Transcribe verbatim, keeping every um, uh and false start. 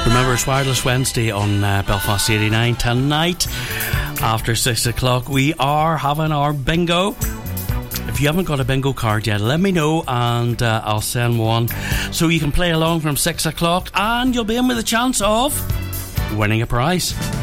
Remember, it's Wireless Wednesday on uh, Belfast eighty-nine. Tonight, after six o'clock, we are having our bingo. If you haven't got a bingo card yet, let me know and uh, I'll send one so you can play along from six o'clock and you'll be in with a chance of winning a prize.